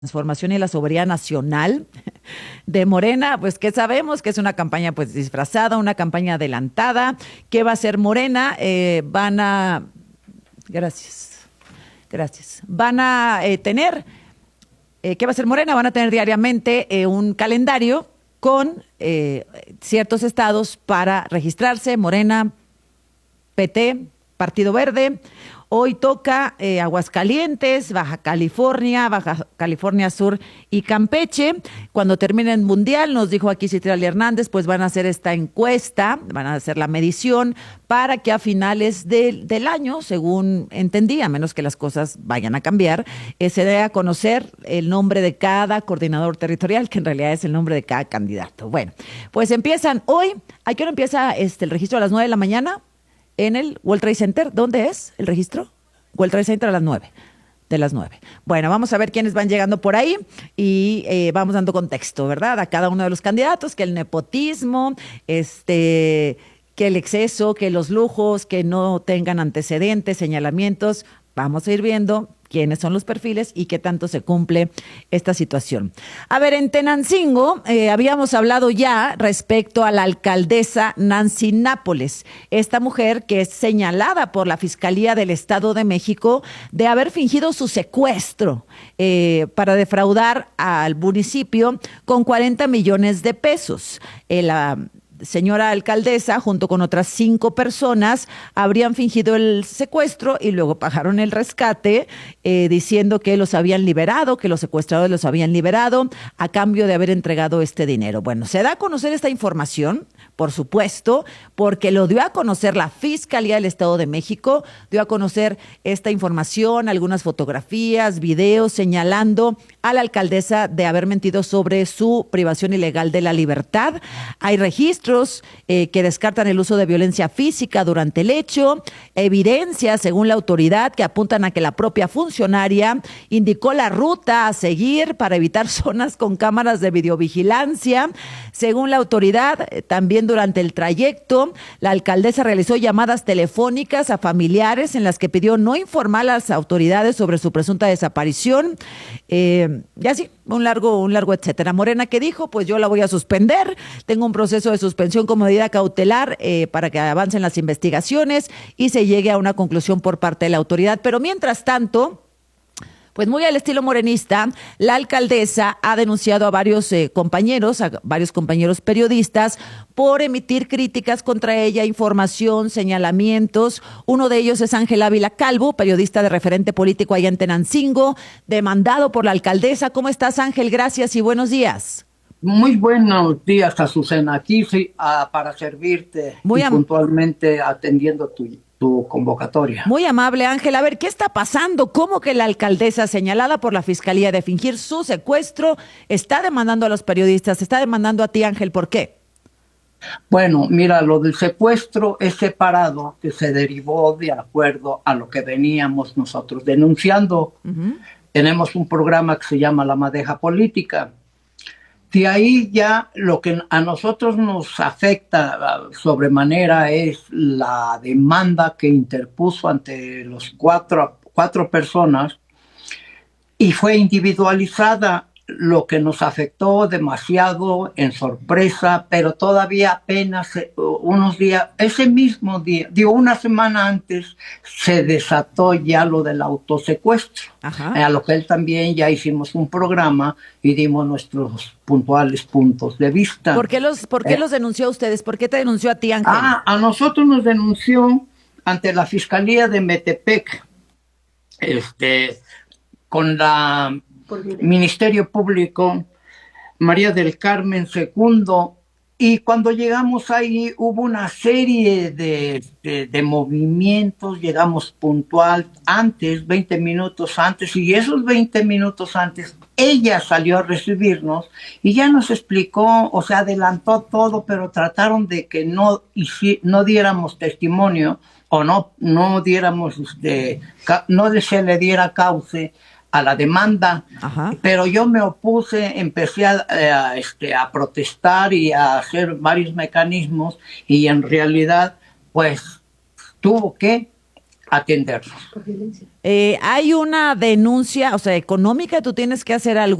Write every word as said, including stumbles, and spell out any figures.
Transformación y la Soberanía Nacional de Morena, pues que sabemos que es una campaña pues disfrazada, una campaña adelantada. ¿Qué va a hacer Morena? Eh, van a, gracias, gracias, van a eh, tener, eh, ¿qué va a hacer Morena? Van a tener diariamente eh, un calendario con eh, ciertos estados para registrarse. Morena, P T, Partido Verde. Hoy toca eh, Aguascalientes, Baja California, Baja California Sur y Campeche. Cuando termine el Mundial, nos dijo aquí Citlali Hernández, pues van a hacer esta encuesta, van a hacer la medición para que a finales de, del año, según entendí, a menos que las cosas vayan a cambiar, eh, se dé a conocer el nombre de cada coordinador territorial, que en realidad es el nombre de cada candidato. Bueno, pues empiezan hoy. ¿A qué hora empieza este, el registro? ¿A las nueve de la mañana? En el World Trade Center. ¿Dónde es el registro? World Trade Center a las nueve. De las nueve. Bueno, vamos a ver quiénes van llegando por ahí y eh, vamos dando contexto, ¿verdad? A cada uno de los candidatos, que el nepotismo, este, que el exceso, que los lujos, que no tengan antecedentes, señalamientos. Vamos a ir viendo quiénes son los perfiles y qué tanto se cumple esta situación. A ver, en Tenancingo eh, habíamos hablado ya respecto a la alcaldesa Nancy Nápoles, esta mujer que es señalada por la Fiscalía del Estado de México de haber fingido su secuestro eh, para defraudar al municipio con cuarenta millones de pesos. Eh, la señora alcaldesa, junto con otras cinco personas, habrían fingido el secuestro y luego pagaron el rescate, eh, diciendo que los habían liberado, que los secuestradores los habían liberado a cambio de haber entregado este dinero. Bueno, se da a conocer esta información, por supuesto, porque lo dio a conocer la Fiscalía del Estado de México, dio a conocer esta información, algunas fotografías, videos, señalando a la alcaldesa de haber mentido sobre su privación ilegal de la libertad. Hay registros Eh, que descartan el uso de violencia física durante el hecho, evidencias, según la autoridad, que apuntan a que la propia funcionaria indicó la ruta a seguir para evitar zonas con cámaras de videovigilancia. Según la autoridad, eh, también durante el trayecto, la alcaldesa realizó llamadas telefónicas a familiares en las que pidió no informar a las autoridades sobre su presunta desaparición. Eh, y así, un largo, un largo etcétera. Morena, ¿qué dijo? Pues yo la voy a suspender, tengo un proceso de suspensión como medida cautelar eh, para que avancen las investigaciones y se llegue a una conclusión por parte de la autoridad. Pero mientras tanto, pues muy al estilo morenista, la alcaldesa ha denunciado a varios eh, compañeros, a varios compañeros periodistas, por emitir críticas contra ella, información, señalamientos. Uno de ellos es Ángel Ávila Calvo, periodista de referente político allá en Tenancingo, demandado por la alcaldesa. ¿Cómo estás, Ángel? Gracias y buenos días. Muy buenos días, Azucena. Aquí sí, uh, para servirte muy y puntualmente atendiendo tu, tu convocatoria. Muy amable, Ángel. A ver, ¿qué está pasando? ¿Cómo que la alcaldesa, señalada por la Fiscalía de fingir su secuestro, está demandando a los periodistas, está demandando a ti, Ángel? ¿Por qué? Bueno, mira, lo del secuestro es separado, que se derivó de acuerdo a lo que veníamos nosotros denunciando. Uh-huh. Tenemos un programa que se llama La Madeja Política. De ahí ya lo que a nosotros nos afecta sobremanera es la demanda que interpuso ante los cuatro, cuatro personas y fue individualizada, lo que nos afectó demasiado en sorpresa, pero todavía apenas unos días, ese mismo día, digo una semana antes, se desató ya lo del autosecuestro. Ajá. A lo que él también ya hicimos un programa y dimos nuestros puntuales puntos de vista. ¿Por qué los, por qué eh, los denunció a ustedes? ¿Por qué te denunció a ti, Ángel? Ah, a nosotros nos denunció ante la Fiscalía de Metepec, este, con la Ministerio Público, María del Carmen Segundo, y cuando llegamos ahí hubo una serie de, de, de movimientos, llegamos puntual antes, veinte minutos antes, y esos veinte minutos antes ella salió a recibirnos y ya nos explicó, o sea, adelantó todo, pero trataron de que no, no diéramos testimonio o no, no diéramos, de, no se le diera cauce a la demanda. Ajá. Pero yo me opuse, empecé a, a, este, a protestar y a hacer varios mecanismos y en realidad pues tuvo que atendernos. Por violencia. Eh, hay una denuncia, o sea, económica, tú tienes que hacer algo.